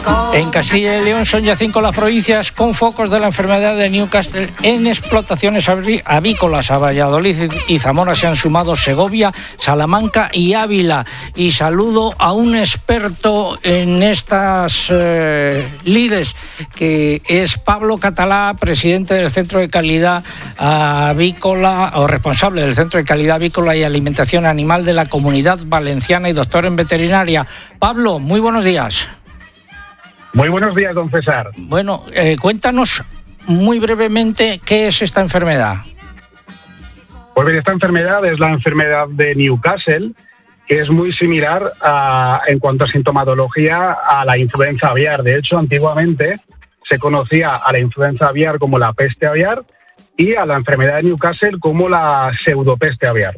En Castilla y León son ya 5 las provincias con focos de la enfermedad de Newcastle en explotaciones avícolas. A Valladolid y Zamora se han sumado Segovia, Salamanca y Ávila. Y saludo a un experto en estas lides, que es Pablo Catalá, presidente del Centro de Calidad Avícola, o responsable del Centro de Calidad Avícola y Alimentación Animal de la Comunidad Valenciana y doctor en veterinaria. Pablo, muy buenos días. Muy buenos días, don César. Bueno, cuéntanos muy brevemente qué es esta enfermedad. Pues bien, esta enfermedad es la enfermedad de Newcastle, que es muy similar en cuanto a sintomatología a la influenza aviar. De hecho, antiguamente se conocía a la influenza aviar como la peste aviar y a la enfermedad de Newcastle como la pseudopeste aviar.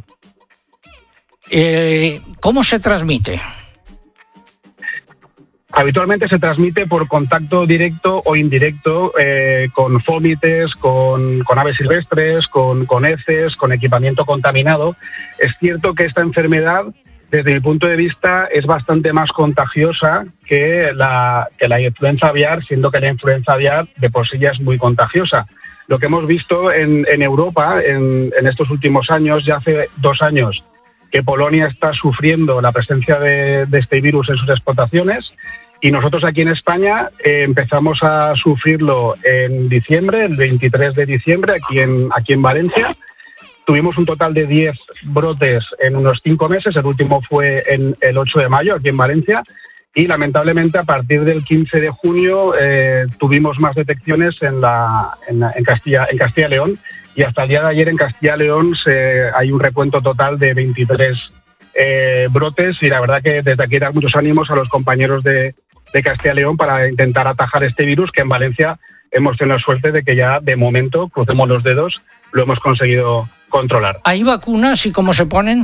¿Cómo se transmite? Habitualmente se transmite por contacto directo o indirecto con fómites, con aves silvestres, con heces, con equipamiento contaminado. Es cierto que esta enfermedad, desde mi punto de vista, es bastante más contagiosa que la influenza aviar, siendo que la influenza aviar de por sí ya es muy contagiosa. Lo que hemos visto en Europa en estos últimos años, ya hace 2 años, que Polonia está sufriendo la presencia de este virus en sus explotaciones, y nosotros aquí en España empezamos a sufrirlo en diciembre, el 23 de diciembre, aquí en Valencia. Tuvimos un total de 10 brotes en unos 5 meses, el último fue el 8 de mayo aquí en Valencia, y lamentablemente a partir del 15 de junio tuvimos más detecciones en Castilla y León, y hasta el día de ayer en Castilla y León hay un recuento total de 23 brotes, y la verdad que desde aquí dar muchos ánimos a los compañeros de Castilla y León para intentar atajar este virus, que en Valencia hemos tenido la suerte de que ya de momento, crucemos los dedos, lo hemos conseguido controlar. ¿Hay vacunas y cómo se ponen?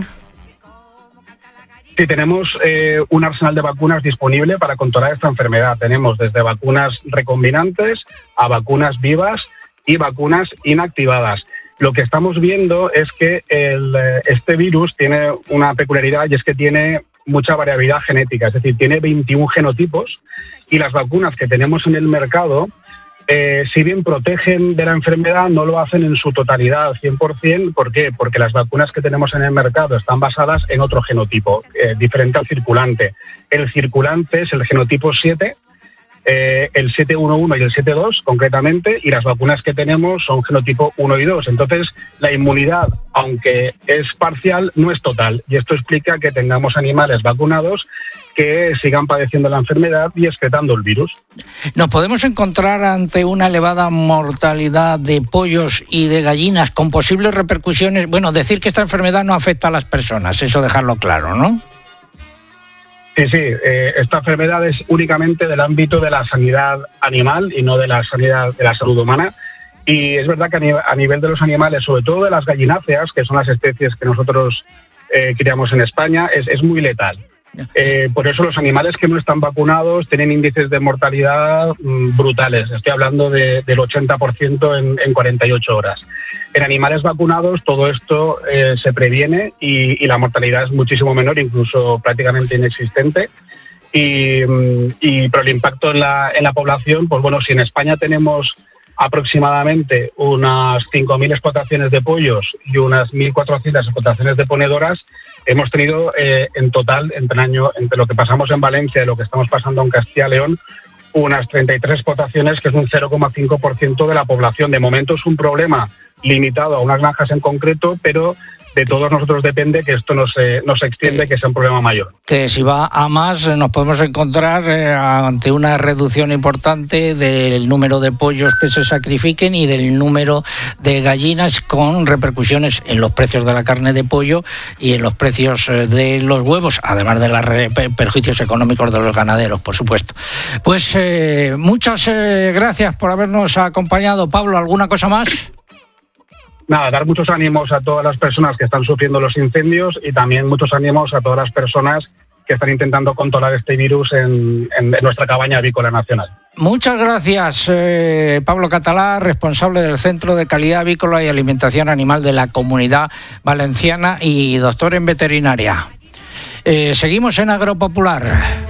Sí, tenemos un arsenal de vacunas disponible para controlar esta enfermedad. Tenemos desde vacunas recombinantes a vacunas vivas y vacunas inactivadas. Lo que estamos viendo es que este virus tiene una peculiaridad, y es que tiene mucha variabilidad genética, es decir, tiene 21 genotipos, y las vacunas que tenemos en el mercado, si bien protegen de la enfermedad, no lo hacen en su totalidad, 100%. ¿Por qué? Porque las vacunas que tenemos en el mercado están basadas en otro genotipo, diferente al circulante. El circulante es el genotipo 7, el 711 y el 72 concretamente, y las vacunas que tenemos son genotipo 1 y 2. Entonces, la inmunidad, aunque es parcial, no es total, y esto explica que tengamos animales vacunados que sigan padeciendo la enfermedad y excretando el virus. ¿Nos podemos encontrar ante una elevada mortalidad de pollos y de gallinas con posibles repercusiones? Bueno, decir que esta enfermedad no afecta a las personas, eso dejarlo claro, ¿no? Sí, esta enfermedad es únicamente del ámbito de la sanidad animal y no de la sanidad de la salud humana. Y es verdad que a nivel de los animales, sobre todo de las gallináceas, que son las especies que nosotros criamos en España, es muy letal. Por eso los animales que no están vacunados tienen índices de mortalidad brutales. Estoy hablando del 80% en 48 horas. En animales vacunados todo esto se previene y la mortalidad es muchísimo menor, incluso prácticamente inexistente. Pero el impacto en la población, pues bueno, si en España tenemos aproximadamente unas 5.000 explotaciones de pollos y unas 1.400 explotaciones de ponedoras, hemos tenido en total, entre lo que pasamos en Valencia y lo que estamos pasando en Castilla y León, unas 33 explotaciones, que es un 0,5% de la población. De momento es un problema limitado a unas granjas en concreto, pero de todos nosotros depende que esto no se extiende, que sea un problema mayor. Que si va a más nos podemos encontrar ante una reducción importante del número de pollos que se sacrifiquen y del número de gallinas, con repercusiones en los precios de la carne de pollo y en los precios de los huevos, además de los perjuicios económicos de los ganaderos, por supuesto. Pues muchas gracias por habernos acompañado. Pablo, ¿alguna cosa más? Nada, dar muchos ánimos a todas las personas que están sufriendo los incendios, y también muchos ánimos a todas las personas que están intentando controlar este virus en nuestra cabaña avícola nacional. Muchas gracias, Pablo Catalá, responsable del Centro de Calidad Avícola y Alimentación Animal de la Comunidad Valenciana y doctor en veterinaria. Seguimos en Agropopular.